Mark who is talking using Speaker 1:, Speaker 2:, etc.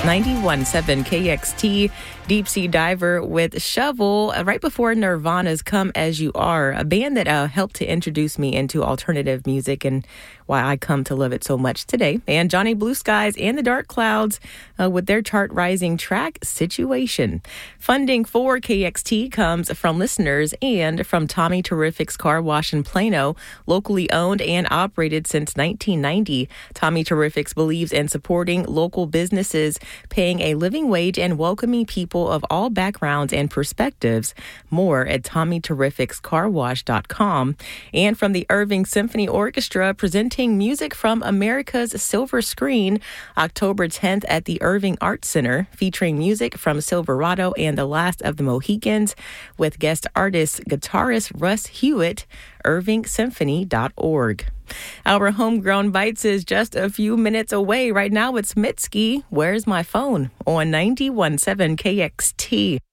Speaker 1: 91.7 KXT, Deep Sea Diver with Shovel, right before Nirvana's Come As You Are, a band that helped to introduce me into alternative music and why I come to love it so much today. And Johnny Blue Skies and the Dark Clouds with their chart-rising track, Situation. Funding for KXT comes from listeners and from Tommy Terrific's Car Wash in Plano, locally owned and operated since 1990. Tommy Terrific's believes in supporting local businesses, paying a living wage, and welcoming people of all backgrounds and perspectives. More at TommyTerrificsCarWash.com. And from the Irving Symphony Orchestra, presenting music from America's Silver Screen, October 10th at the Irving Arts Center, featuring music from Silverado and The Last of the Mohicans, with guest artist guitarist Russ Hewitt. IrvingSymphony.org. Our Homegrown Bites is just a few minutes away. Right now, it's Mitski. Where's My Phone? On 91.7 KXT.